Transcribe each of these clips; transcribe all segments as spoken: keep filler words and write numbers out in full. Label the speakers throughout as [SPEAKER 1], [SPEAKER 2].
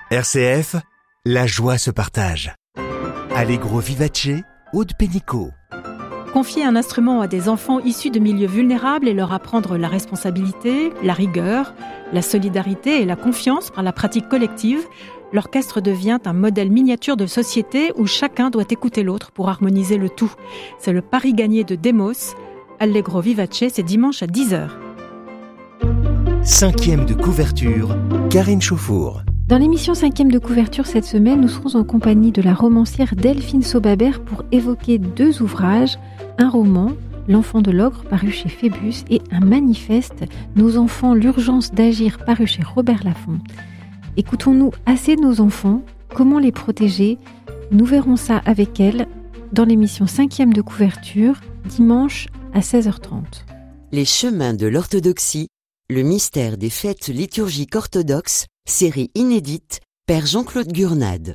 [SPEAKER 1] R C F, la joie se partage. Allegro Vivace, Aude Pénicaud.
[SPEAKER 2] Confier un instrument à des enfants issus de milieux vulnérables et leur apprendre la responsabilité, la rigueur, la solidarité et la confiance par la pratique collective, l'orchestre devient un modèle miniature de société où chacun doit écouter l'autre pour harmoniser le tout. C'est le pari gagné de Demos. Allegro Vivace, c'est dimanche à dix heures.
[SPEAKER 1] Cinquième de couverture, Karine Chauffour.
[SPEAKER 3] Dans l'émission Cinquième de couverture cette semaine, nous serons en compagnie de la romancière Delphine Saubabert pour évoquer deux ouvrages, un roman, L'enfant de l'ogre, paru chez Phébus, et un manifeste, Nos enfants, l'urgence d'agir, paru chez Robert Laffont. Écoutons-nous assez nos enfants? Comment les protéger? Nous verrons ça avec elle dans l'émission Cinquième de couverture, dimanche à seize heures trente.
[SPEAKER 4] Les chemins de l'orthodoxie, le mystère des fêtes liturgiques orthodoxes, série inédite, Père Jean-Claude Gurnade.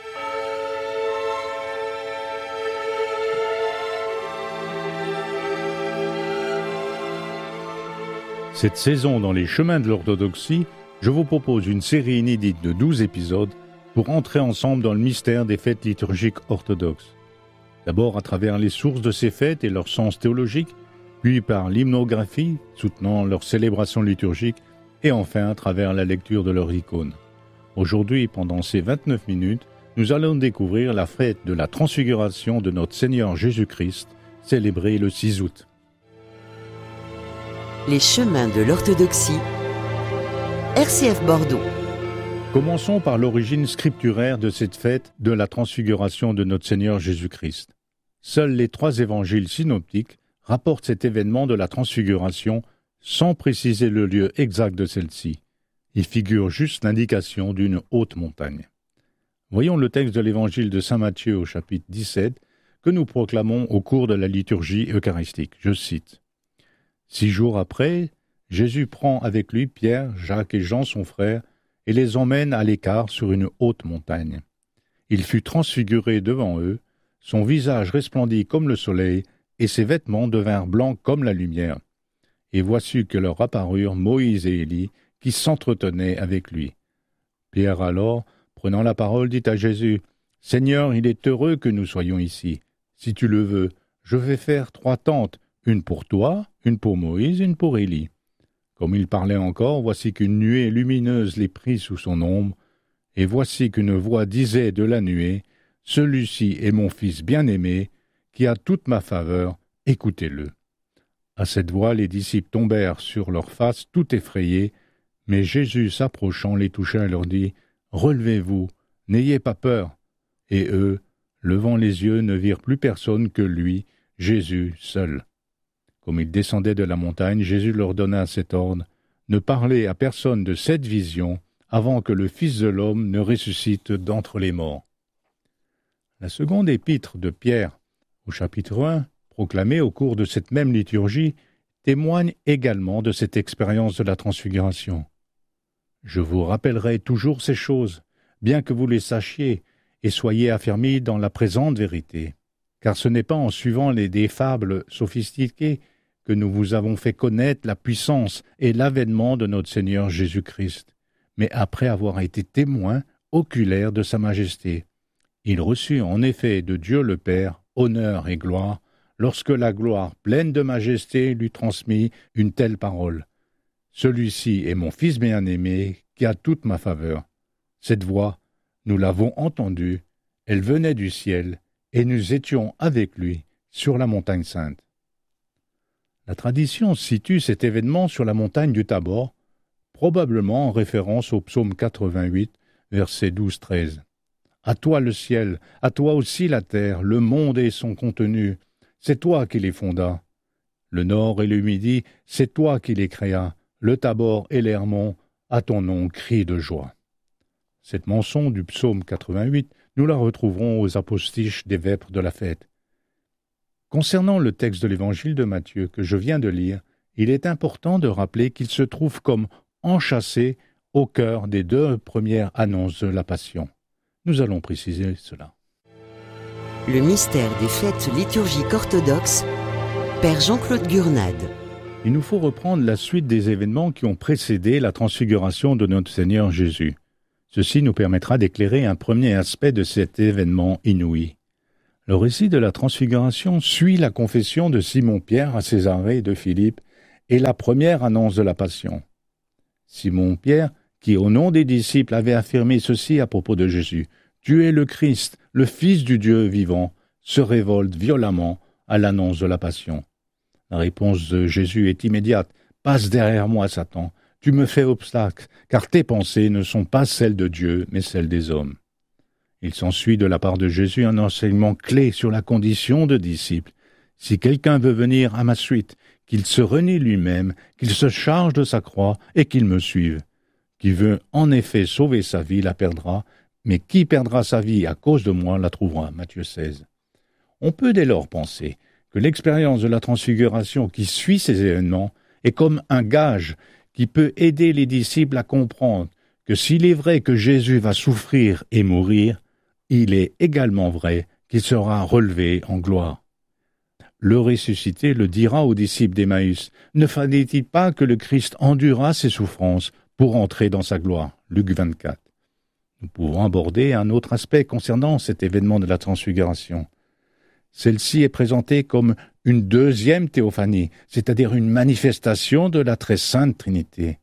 [SPEAKER 5] Cette saison dans les chemins de l'orthodoxie, je vous propose une série inédite de douze épisodes pour entrer ensemble dans le mystère des fêtes liturgiques orthodoxes. D'abord à travers les sources de ces fêtes et leur sens théologique, puis par l'hymnographie soutenant leur célébration liturgique, et enfin à travers la lecture de leurs icônes. Aujourd'hui, pendant ces vingt-neuf minutes, nous allons découvrir la fête de la transfiguration de notre Seigneur Jésus-Christ, célébrée le six août.
[SPEAKER 4] Les chemins de l'orthodoxie, R C F Bordeaux.
[SPEAKER 5] Commençons par l'origine scripturaire de cette fête de la transfiguration de notre Seigneur Jésus-Christ. Seuls les trois évangiles synoptiques rapportent cet événement de la transfiguration sans préciser le lieu exact de celle-ci. Il figure juste l'indication d'une haute montagne. Voyons le texte de l'évangile de saint Matthieu au chapitre dix-sept que nous proclamons au cours de la liturgie eucharistique. Je cite. « Six jours après, Jésus prend avec lui Pierre, Jacques et Jean son frère et les emmène à l'écart sur une haute montagne. Il fut transfiguré devant eux, son visage resplendit comme le soleil et ses vêtements devinrent blancs comme la lumière. Et voici que leur apparurent Moïse et Élie, qui s'entretenaient avec lui. Pierre alors, prenant la parole, dit à Jésus, « Seigneur, il est heureux que nous soyons ici. Si tu le veux, je vais faire trois tentes, une pour toi, une pour Moïse, une pour Élie. » Comme il parlait encore, voici qu'une nuée lumineuse les prit sous son ombre, et voici qu'une voix disait de la nuée, « Celui-ci est mon Fils bien-aimé, qui a toute ma faveur, écoutez-le. » À cette voix, les disciples tombèrent sur leurs faces tout effrayés, mais Jésus s'approchant les toucha et leur dit, « Relevez-vous, n'ayez pas peur. » Et eux, levant les yeux, ne virent plus personne que lui, Jésus seul. Comme ils descendaient de la montagne, Jésus leur donna cet ordre, « Ne parlez à personne de cette vision avant que le Fils de l'homme ne ressuscite d'entre les morts. » La seconde épître de Pierre, au chapitre un, proclamée au cours de cette même liturgie, témoigne également de cette expérience de la transfiguration. « Je vous rappellerai toujours ces choses, bien que vous les sachiez, et soyez affermis dans la présente vérité. Car ce n'est pas en suivant les des fables sophistiquées que nous vous avons fait connaître la puissance et l'avènement de notre Seigneur Jésus-Christ, mais après avoir été témoins oculaires de sa majesté. Il reçut en effet de Dieu le Père honneur et gloire, lorsque la gloire pleine de majesté lui transmit une telle parole. Celui-ci est mon Fils bien-aimé, qui a toute ma faveur. Cette voix, nous l'avons entendue, elle venait du ciel, et nous étions avec lui sur la montagne sainte. La tradition situe cet événement sur la montagne du Tabor, probablement en référence au psaume quatre-vingt-huit, versets douze à treize. « À toi le ciel, à toi aussi la terre, le monde et son contenu. C'est toi qui les fondas. Le nord et le midi, c'est toi qui les créas. Le Tabor et l'Hermon, à ton nom crient de joie. » Cette mention du psaume quatre-vingt-huit, nous la retrouverons aux apostiches des vêpres de la fête. Concernant le texte de l'évangile de Matthieu que je viens de lire, il est important de rappeler qu'il se trouve comme enchâssé au cœur des deux premières annonces de la Passion. Nous allons préciser cela.
[SPEAKER 4] Le mystère des fêtes liturgiques orthodoxes, Père Jean-Claude Gurnade.
[SPEAKER 5] Il nous faut reprendre la suite des événements qui ont précédé la transfiguration de notre Seigneur Jésus. Ceci nous permettra d'éclairer un premier aspect de cet événement inouï. Le récit de la Transfiguration suit la confession de Simon-Pierre à Césarée de Philippe et la première annonce de la Passion. Simon-Pierre, qui au nom des disciples avait affirmé ceci à propos de Jésus, « Tu es le Christ, le Fils du Dieu vivant », se révolte violemment à l'annonce de la Passion. La réponse de Jésus est immédiate. « Passe derrière moi, Satan, tu me fais obstacle, car tes pensées ne sont pas celles de Dieu, mais celles des hommes. » Il s'ensuit de la part de Jésus un enseignement clé sur la condition de disciple. Si quelqu'un veut venir à ma suite, qu'il se renie lui-même, qu'il se charge de sa croix et qu'il me suive. Qui veut en effet sauver sa vie la perdra, mais qui perdra sa vie à cause de moi la trouvera. Matthieu seize. On peut dès lors penser que l'expérience de la transfiguration qui suit ces événements est comme un gage qui peut aider les disciples à comprendre que s'il est vrai que Jésus va souffrir et mourir, il est également vrai qu'il sera relevé en gloire. Le ressuscité le dira aux disciples d'Emmaüs, « Ne fallait-il pas que le Christ endura ses souffrances pour entrer dans sa gloire » Luc vingt-quatre. Nous pouvons aborder un autre aspect concernant cet événement de la transfiguration. Celle-ci est présentée comme une deuxième théophanie, c'est-à-dire une manifestation de la très sainte Trinité.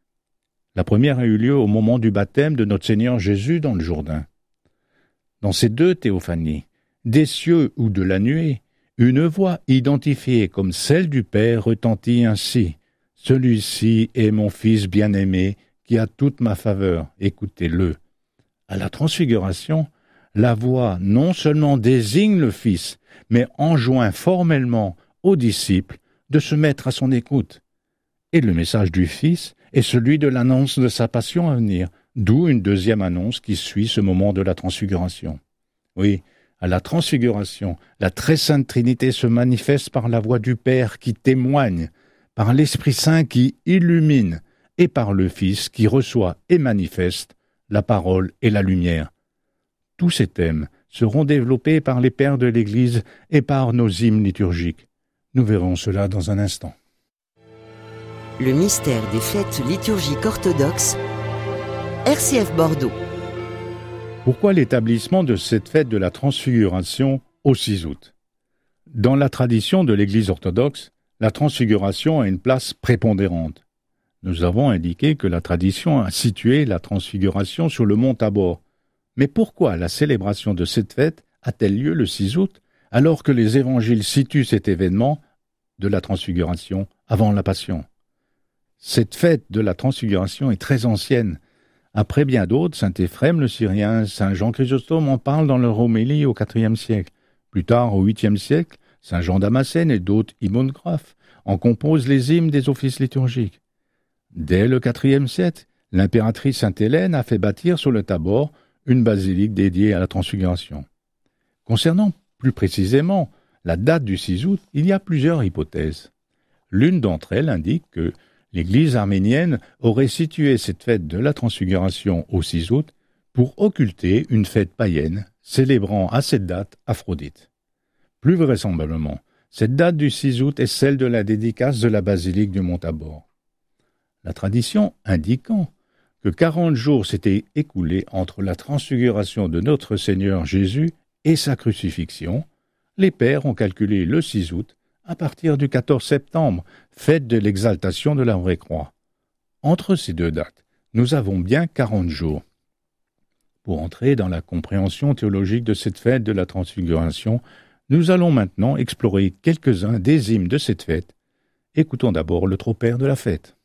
[SPEAKER 5] La première a eu lieu au moment du baptême de notre Seigneur Jésus dans le Jourdain. Dans ces deux théophanies, des cieux ou de la nuée, une voix identifiée comme celle du Père retentit ainsi. « Celui-ci est mon Fils bien-aimé, qui a toute ma faveur, écoutez-le. » À la transfiguration, la voix non seulement désigne le Fils, mais enjoint formellement aux disciples de se mettre à son écoute. Et le message du Fils est celui de l'annonce de sa passion à venir, d'où une deuxième annonce qui suit ce moment de la transfiguration. Oui, à la transfiguration, la très sainte Trinité se manifeste par la voix du Père qui témoigne, par l'Esprit Saint qui illumine, et par le Fils qui reçoit et manifeste la parole et la lumière. Tous ces thèmes seront développés par les pères de l'Église et par nos hymnes liturgiques. Nous verrons cela dans un instant.
[SPEAKER 4] Le mystère des fêtes liturgiques orthodoxes, R C F Bordeaux.
[SPEAKER 5] Pourquoi l'établissement de cette fête de la Transfiguration au six août ? Dans la tradition de l'Église orthodoxe, la Transfiguration a une place prépondérante. Nous avons indiqué que la tradition a situé la Transfiguration sur le mont Tabor. Mais pourquoi la célébration de cette fête a-t-elle lieu le six août, alors que les évangiles situent cet événement de la Transfiguration avant la Passion ? Cette fête de la Transfiguration est très ancienne. Après bien d'autres, saint Éphrem le Syrien, saint Jean Chrysostome en parlent dans leur homélie au quatrième siècle. Plus tard, au huitième siècle, saint Jean Damascène et d'autres iconographes en composent les hymnes des offices liturgiques. Dès le quatrième siècle, l'impératrice sainte Hélène a fait bâtir sur le Tabor une basilique dédiée à la Transfiguration. Concernant plus précisément la date du six août, il y a plusieurs hypothèses. L'une d'entre elles indique que l'Église arménienne aurait situé cette fête de la Transfiguration au six août pour occulter une fête païenne célébrant à cette date Aphrodite. Plus vraisemblablement, cette date du six août est celle de la dédicace de la basilique du Mont Tabor. La tradition indiquant que quarante jours s'étaient écoulés entre la transfiguration de notre Seigneur Jésus et sa crucifixion, les pères ont calculé le six août à partir du quatorze septembre, fête de l'exaltation de la vraie croix. Entre ces deux dates, nous avons bien quarante jours. Pour entrer dans la compréhension théologique de cette fête de la Transfiguration, nous allons maintenant explorer quelques-uns des hymnes de cette fête. Écoutons d'abord le tropère de la fête.